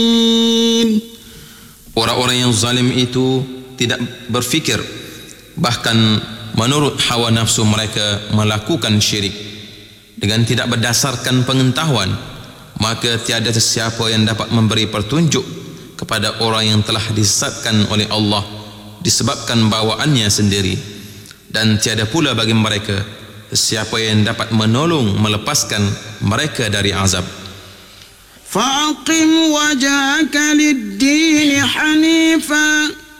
Orang-orang yang zalim itu tidak berfikir, bahkan menurut hawa nafsu mereka melakukan syirik dengan tidak berdasarkan pengetahuan. Maka tiada sesiapa yang dapat memberi petunjuk kepada orang yang telah disesatkan oleh Allah disebabkan bawaannya sendiri, dan tiada pula bagi mereka siapa yang dapat menolong melepaskan mereka dari azab. Faqim wajhaka lid-din hanifan